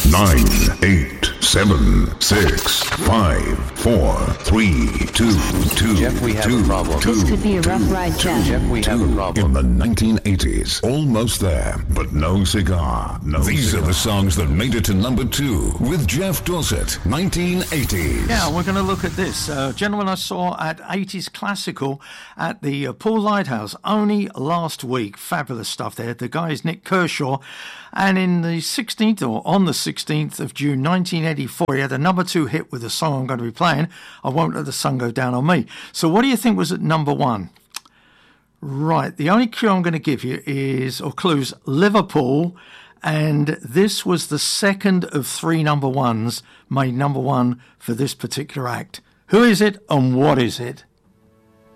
9, 8, 7, 6, 5, 4, 3, 2, 2, Jeff, we have 2, a problem. This could be a rough ride, Jeff. Jeff, we have a problem. In the 1980s, almost there, but no cigar. These are the songs that made it to number 2 with Jeff Dossett, 1980s. Yeah, we're going to look at this. Gentleman I saw at 80s Classical at the Paul Lighthouse only last week. Fabulous stuff there. The guy is Nick Kershaw. And in the 16th, or on the 16th of June 1984, he had a number 2 hit with the song I'm going to be playing, I Won't Let the Sun Go Down on Me. So what do you think was at number 1? Right, the only clue I'm going to give you is, or clues, Liverpool. And this was the second of 3 number 1s made number 1 for this particular act. Who is it and what is it?